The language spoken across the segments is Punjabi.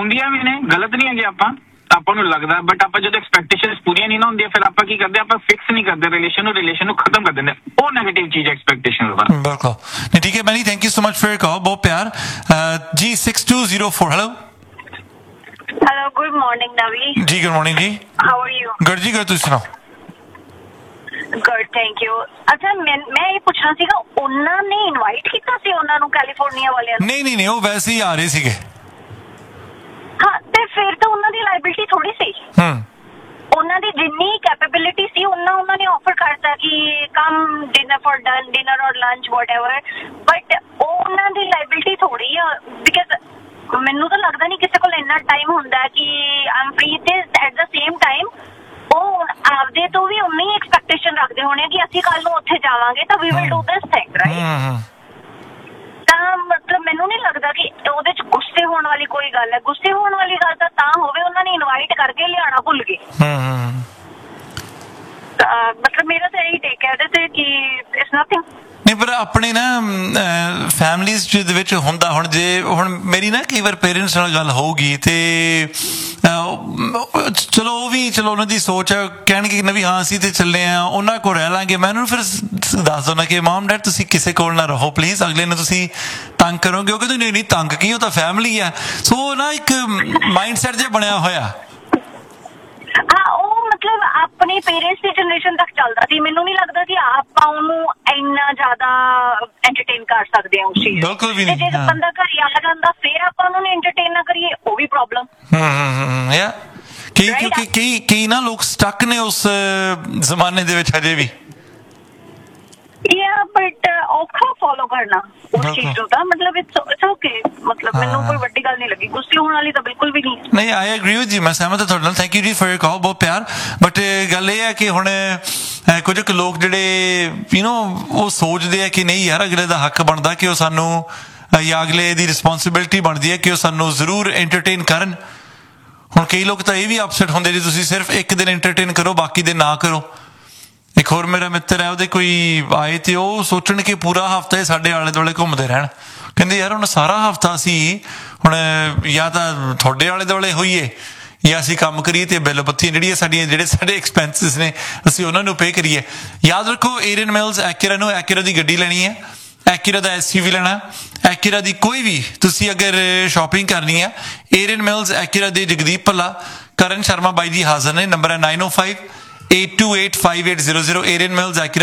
ਹੁੰਦੀਆਂ ਵੀ ਨੇ, ਗਲਤ ਨਹੀਂ ਹੈਗੇ ਆਪਾਂ ਨੂੰ ਲੱਗਦਾ, ਬਟ ਆਪਾਂ ਜਦੋਂ ਐਕਸਪੈਕਟੇਸ਼ਨਸ ਪੂਰੀਆਂ ਨਹੀਂ ਨਾ ਹੁੰਦੀਆਂ ਫਿਰ ਆਪਾਂ ਕੀ ਕਰਦੇ, ਆਪਾਂ ਫਿਕਸ ਨਹੀਂ ਕਰਦੇ ਰਿਲੇਸ਼ਨ ਨੂੰ ਖਤਮ ਕਰ ਦਿੰਦੇ, ਉਹ ਨੈਗੇਟਿਵ ਚੀਜ਼ ਐਕਸਪੈਕਟੇਸ਼ਨਸ ਦਾ। ਬਿਲਕੁਲ ਨਹੀਂ, ਠੀਕ ਹੈ ਮੈਨੀ, thank you so much for your call, बहुत प्यार। जी 6204, hello hello, good morning Navi ji, good morning ji, how are you? Good ji, good, तुसीं सुनाओ? Good, thank you. ਅੱਛਾ, ਮੈਂ ਇਹ ਪੁੱਛਣਾ ਸੀਗਾ, ਉਹਨਾਂ ਨੇ ਇਨਵਾਈਟ ਕੀਤਾ ਸੀ ਉਹਨਾਂ ਨੂੰ ਕੈਲੀਫੋਰਨੀਆ ਵਾਲਿਆਂ ਨੂੰ? ਨਹੀਂ, ਉਹ ਵੈਸੇ ਹੀ ਆ ਰਹੇ ਸੀਗੇ। ਹਾਂ, ਤੇ ਫਿਰ ਤਾਂ ਉਹਨਾਂ ਦੀ ਲਾਇਬਿਲਿਟੀ ਥੋੜੀ ਸੀ। ਉਹਨਾਂ ਦੀ ਜਿੰਨੀ ਕੈਪੇਬਿਲਿਟੀ ਸੀ ਉਹਨਾਂ ਨੇ ਆਫਰ ਕਰਤਾ ਕਿ ਕਮ ਡਿਨਰ ਔਰ ਲੰਚ ਵਟਐਵਰ, ਬਟ ਉਹ ਉਹਨਾਂ ਦੀ ਲਾਇਬਿਲਿਟੀ ਥੋੜੀ ਆ, ਬਿਕਾਜ਼ ਮੈਨੂੰ ਤਾਂ ਲੱਗਦਾ ਨਹੀਂ ਕਿਸੇ ਕੋਲ ਇੰਨਾ ਟਾਈਮ ਹੁੰਦਾ ਕਿ ਆਮ ਫ੍ਰੀ ਤੇ ਐਟ ਦਾ ਸੇਮ ਟਾਈਮ ਉਹ ਆਪਦੇ ਤੋਂ ਵੀ ਉਨੀ ਹੀ ਐਕਸਪੈਕਟੇਸ਼ਨ ਰੱਖਦੇ ਹੋਣੇ ਕਿ ਅਸੀਂ ਕੱਲ ਨੂੰ ਉੱਥੇ ਜਾਵਾਂਗੇ ਤਾਂ we will do this thing, right? ਤਾਂ ਮਤਲਬ ਮੈਨੂੰ ਨਹੀਂ ਲੱਗਦਾ ਕਿ ਉਹਦੇ ਚ ਗੁੱਸੇ ਹੋਣ ਵਾਲੀ ਕੋਈ ਗੱਲ ਹੈ। ਗੁੱਸੇ ਹੋਣ ਵਾਲੀ ਗੱਲ ਤਾਂ ਹੋਵੇ ਉਹਨਾਂ ਨੇ ਇਨਵਾਈਟ ਕਰਕੇ ਲਿਆਣਾ ਭੁੱਲ ਗਏ। ਮਤਲਬ ਮੇਰਾ ਤਾਂ ਇਹੀ ਟੇਕ ਹੈ ਇਹਦੇ ਤੇ ਕਿ ਇਟਸ ਨਥਿੰਗ। ਨਹੀਂ, ਪਰ ਆਪਣੇ ਨਾ ਫੈਮਲੀਜ਼ ਦੇ ਵਿੱਚ ਹੁੰਦਾ, ਹੁਣ ਮੇਰੀ ਨਾ ਕਈ ਵਾਰ ਪੇਰੈਂਟਸ ਨਾਲ ਗੱਲ ਹੋਊਗੀ ਤੇ ਚਲੋ ਉਹਨਾਂ ਦੀ ਸੋਚ ਹੈ, ਕਹਿਣਗੇ ਨਾ ਵੀ ਹਾਂ ਅਸੀਂ ਤੇ ਚੱਲੇ ਆ, ਉਹਨਾਂ ਕੋਲ ਰਹਿ ਲਾਂਗੇ। ਮੈਂ ਉਹਨੂੰ ਫਿਰ ਦੱਸ ਦਿੰਦਾ ਕਿ ਮਮ ਡੈਡ ਤੁਸੀਂ ਕਿਸੇ ਕੋਲ ਨਾ ਰਹੋ ਪਲੀਜ਼, ਅਗਲੇ ਨੂੰ ਤੁਸੀਂ ਤੰਗ ਕਰੋਗੇ। ਉਹ ਕਹਿੰਦੇ ਨਹੀਂ ਤੰਗ ਕੀ, ਉਹ ਤਾਂ ਫੈਮਲੀ ਆ। ਸੋ ਨਾ ਇੱਕ ਮਾਈਂਡ ਸੈਟ ਜਿਹਾ ਬਣਿਆ ਹੋਇਆ। ਹਾਂ, ਉਹ ਮਤਲਬ ਆਪਣੇ ਪੇਰੈਂਟਸ ਦੀ ਜਨਰੇਸ਼ਨ ਤੱਕ ਚੱਲਦਾ ਸੀ। ਮੈਨੂੰ ਨਹੀਂ ਲੱਗਦਾ ਕਿ ਆਪਾਂ ਉਹਨੂੰ ਇੰਨਾ ਜ਼ਿਆਦਾ ਐਂਟਰਟੇਨ ਕਰ ਸਕਦੇ ਹਾਂ ਉਸ ਚੀਜ਼। ਬਿਲਕੁਲ ਵੀ ਨਹੀਂ। ਜੇ ਬੰਦਾ ਘਰ ਆ ਜਾਂਦਾ ਫਿਰ ਆਪਾਂ ਉਹਨੂੰ ਐਂਟਰਟੇਨ ਨਾ ਕਰੀਏ, ਉਹ ਵੀ ਪ੍ਰੋਬਲਮ। ਕਈ ਨਾ ਲੋਕ ਸਟਕ ਨੇ ਉਸ ਜ਼ਮਾਨੇ ਦੇ ਵਿੱਚ ਹਜੇ ਵੀ। ਬਟ ਔਖਾ ਫੋਲੋ ਕਰਨਾ ਉਸ ਚੀਜ਼ ਨੂੰ ਤਾਂ, ਮਤਲਬ ਇਟਸ ਓਕੇ, ਮਤਲਬ ਮੈਨੂੰ ਕੋਈ ਵੱਡੀ ਗੱਲ ਨਹੀਂ ਲੱਗੀ। ਗੁੱਸੇ ਹੋਣ ਵਾਲੀ ਤਾਂ ਬਿਲਕੁਲ ਵੀ ਨਹੀਂ। ਆਈ ਐਗਰੀ ਵਿਦ ਜੀ, ਮੈਂ ਸਹਿਮਤ ਹਾਂ ਤੁਹਾਡੇ ਨਾਲ। ਥੈਂਕ ਯੂ ਜੀ ਫॉर योर कॉल, ਬਹੁਤ ਪਿਆਰ। ਬਟ ਗੱਲ ਇਹ ਹੈ ਕਿ ਹੁਣ ਕੁਝ ਕੁ ਲੋਕ ਜਿਹੜੇ ਉਹ ਸੋਚਦੇ ਆ ਕਿ ਨਹੀਂ ਯਾਰ ਅਗਲੇ ਦਾ ਹੱਕ ਬਣਦਾ ਕਿ ਉਹ ਸਾਨੂੰ, ਜਾਂ ਅਗਲੇ ਦੀ ਰਿਸਪੋਂਸਿਬਿਲਿਟੀ ਬਣਦੀ ਹੈ ਕਿ ਉਹ ਸਾਨੂੰ ਜ਼ਰੂਰ ਐਂਟਰਟੇਨ ਕਰਨ। ਹੁਣ ਕਈ ਲੋਕ ਤਾਂ ਇਹ ਵੀ ਅਪਸੈਟ ਹੁੰਦੇ ਜੀ ਤੁਸੀਂ ਸਿਰਫ ਇੱਕ ਦਿਨ ਐਂਟਰਟੇਨ ਕਰੋ ਬਾਕੀ ਦਿਨ ਨਾ ਕਰੋ। ਇੱਕ ਹੋਰ ਮੇਰਾ ਮਿੱਤਰ ਹੈ, ਉਹਦੇ ਕੋਈ ਆਏ ਤੇ ਉਹ ਸੋਚਣ ਕਿ ਪੂਰਾ ਹਫ਼ਤਾ ਇਹ ਸਾਡੇ ਆਲੇ ਦੁਆਲੇ ਘੁੰਮਦੇ ਰਹਿਣ। ਕਹਿੰਦੇ ਯਾਰ ਹੁਣ ਸਾਰਾ ਹਫ਼ਤਾ ਅਸੀਂ ਹੁਣ ਜਾਂ ਤਾਂ ਤੁਹਾਡੇ ਆਲੇ ਦੁਆਲੇ ਹੋਈਏ ਜਾਂ ਅਸੀਂ ਕੰਮ ਕਰੀਏ ਤੇ ਬਿੱਲ ਬੱਤੀਆਂ ਜਿਹੜੇ ਸਾਡੇ ਐਕਸਪੈਂਸਿਸ ਨੇ ਅਸੀਂ ਉਹਨਾਂ ਨੂੰ ਪੇ ਕਰੀਏ। ਯਾਦ ਰੱਖੋ, ਏਰੀਅਨ ਮਿਲਸ ਐਕੁਰਾ ਦੀ ਗੱਡੀ ਲੈਣੀ ਹੈ, ਐਕੁਰਾ ਦਾ SUV ਲੈਣਾ, ਐਕੁਰਾ ਦੀ ਕੋਈ ਵੀ ਤੁਸੀਂ ਅਗਰ ਸ਼ਾਪਿੰਗ ਕਰਨੀ ਹੈ, ਏਰੀਅਨ ਮਿਲਸ ਐਕੁਰਾ ਦੇ ਜਗਦੀਪ ਭੱਲਾ, ਕਰਨ ਸ਼ਰਮਾ ਬਾਈ ਜੀ ਹਾਜ਼ਰ ਨੇ। ਨੰਬਰ ਹੈ 905-828-5800, ਏਰੀਅਨ ਮਿਲਸ ਐਕੁਰਾ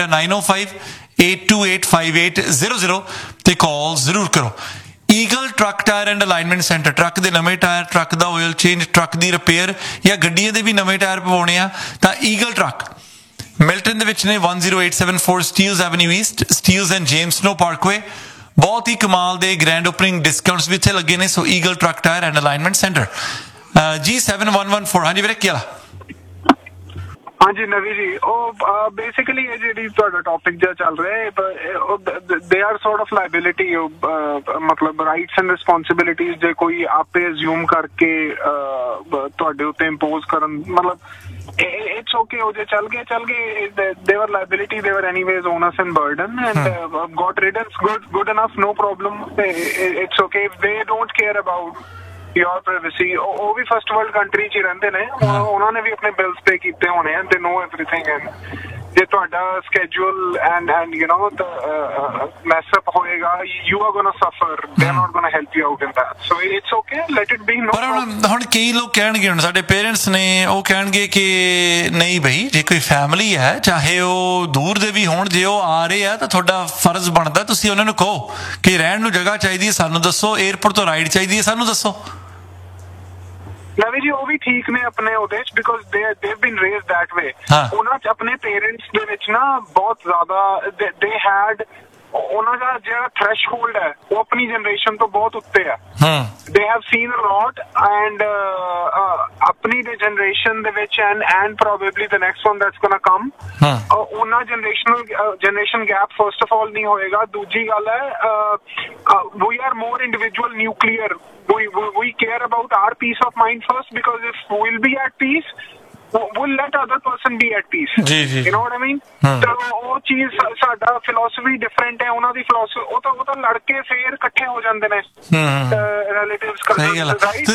905-828-5800 ਤੇ ਕਾਲ ਜ਼ਰੂਰ ਕਰੋ। Eagle truck tyre and alignment centre, truck ਦੇ ਨਵੇਂ ਟਾਇਰ, ਟਰੱਕ ਦਾ ਆਇਲ ਚੇਂਜ, ਟਰੱਕ ਦੀ ਰਿਪੇਅਰ ਜਾਂ ਗੱਡੀਆਂ ਦੇ ਵੀ ਨਵੇਂ ਟਾਇਰ ਪਵਾਉਣੇ ਆ ਤਾਂ ਈਗਲ ਟਰੱਕ ਮਿਲਟਨ ਦੇ ਵਿੱਚ ਨੇ 10874 Steeles avenue East, Steeles and James no Parkway. ਬਹੁਤ ਹੀ ਕਮਾਲ ਦੇ ਗ੍ਰੈਂਡ ਓਪਨਿੰਗ ਡਿਸਕਾਊਂਟਸ ਵੀ ਇੱਥੇ ਲੱਗੇ ਨੇ। ਸੋ eagle truck tyre and alignment centre. G7114, ਹਾਂਜੀ ਵੀਰੇ ਕੀ ਹਾਲ? ਹਾਂਜੀ ਨਵੀ ਜੀ, ਉਹ ਬੇਸਿਕਲੀ ਇਹ ਜਿਹੜੀ ਤੁਹਾਡਾ ਟੌਪਿਕ ਜਿਹਾ ਚੱਲ ਰਿਹਾ they are sort of liability, ਮਤਲਬ ਰਾਈਟਸ ਐਂਡ ਰਿਸਪੌਂਸਿਬਿਲਿਟੀਜ਼ ਜੇ ਕੋਈ ਆਪੇ ਅਸਿਊਮ ਕਰਕੇ ਤੁਹਾਡੇ ਉੱਤੇ ਇੰਪੋਜ਼ ਕਰਨ, ਮਤਲਬ ਇਟਸ ਓਕੇ, ਉਹ ਜੇ ਚੱਲ ਗਏ ਦੇਵਰ liability, ਦੇਵਰ anyways onus and burden and got ਰਿਡਨਸ good enough, no problem. It's okay if they don't care about your privacy. ਉਹ ਵੀ ਫਸਟ ਵਰਲਡ ਕੰਟਰੀ 'ਚ ਹੀ ਰਹਿੰਦੇ ਨੇ, ਉਹਨਾਂ ਨੇ ਵੀ ਆਪਣੇ ਬਿਲਸ ਪੇ ਕੀਤੇ ਹੋਣੇ ਆ, ਦੇ ਨੋ ਐਵਰੀਥਿੰਗ। ਐਂਡ ਜੇ ਤੁਹਾਡਾ ਸਕੇਜੂਲ ਐਂਡ ਮੈਸ ਅਪ ਹੋਏਗਾ, ਯੂ ਆਰ ਗੋਨਾ ਸਫਰ, they are not ਗੋਨਾ help you out in that. So it's okay, let it be. ਪਰ ਹੁਣ ਕਈ ਲੋਕ ਕਹਿਣਗੇ, ਹੁਣ ਸਾਡੇ ਪੇਰੈਂਟਸ ਨੇ ਉਹ ਕਹਿਣਗੇ ਕਿ ਨਹੀਂ ਬਈ ਜੇ ਕੋਈ ਫੈਮਿਲੀ ਹੈ ਚਾਹੇ ਉਹ ਦੂਰ ਦੇ ਵੀ ਹੋਣ, ਜੇ ਉਹ ਆ ਰਹੇ ਆ ਤਾਂ ਤੁਹਾਡਾ ਫਰਜ਼ ਬਣਦਾ ਤੁਸੀਂ ਉਹਨਾਂ ਨੂੰ ਕਹੋ ਕਿ ਰਹਿਣ ਨੂੰ ਜਗ੍ਹਾ ਚਾਹੀਦੀ ਹੈ ਸਾਨੂੰ ਦੱਸੋ, ਏਅਰਪੋਰਟ ਤੋਂ ਰਾਈਡ ਚਾਹੀਦੀ ਹੈ ਸਾਨੂੰ ਦੱਸੋ। ਨਵੀ ਜੀ ਉਹ ਵੀ ਠੀਕ ਨੇ ਆਪਣੇ ਉਹਦੇ ਚ, because they have been raised that way. ਉਹਨਾਂ ਚ ਆਪਣੇ ਪੇਰੈਂਟਸ ਦੇ ਵਿੱਚ ਨਾ ਬਹੁਤ ਜ਼ਿਆਦਾ ਦੇ ਹੈਡ, ਉਹਨਾਂ ਦਾ ਜਿਹੜਾ ਥ੍ਰੈਸ਼ਹੋਲਡ ਹੈ ਉਹ ਆਪਣੀ ਜਨਰੇਸ਼ਨ ਤੋਂ ਬਹੁਤ ਉੱਤੇ ਹੈ। They have seen a lot and ਆਪਣੀ ਜਨਰੇਸ਼ਨ ਦੇ ਵਿੱਚ and probably the next one that's ਗੋਨਾ ਕਮ, ਉਹਨਾਂ generation gap first of all ਨਹੀਂ ਹੋਏਗਾ। ਦੂਜੀ ਗੱਲ ਹੈ ਵੀ are more individual nuclear, we care about our peace of mind first, because if we'll be at peace, we'll let other person be at peace. You know what I mean? ਤਾਂ ਉਹ ਚੀਜ਼ ਸਾਡਾ ਫਿਲਾਸਫੀ ਡਿਫਰੈਂਟ ਹੈ, ਉਹਨਾਂ ਦੀ ਫਿਲਾਸਫੀ ਉਹ ਤਾਂ ਲੜ ਕੇ ਫੇਰ ਇਕੱਠੇ ਹੋ ਜਾਂਦੇ ਨੇ ਰਿਲੇਟਿਵਸ।